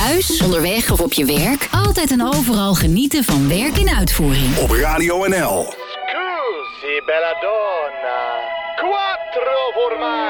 Thuis, onderweg of op je werk. Altijd en overal genieten van werk in uitvoering. Op Radio NL. Scusi, bella donna. Quattro formaggi.